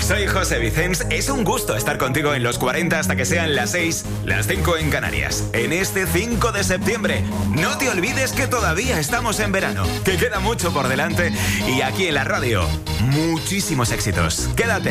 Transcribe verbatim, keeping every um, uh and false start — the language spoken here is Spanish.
Soy José Vicens. Es un gusto estar contigo en los cuarenta hasta que sean las seis, las cinco en Canarias. En este cinco de septiembre. No te olvides que todavía estamos en verano, que queda mucho por delante y aquí en la radio, muchísimos éxitos. Quédate.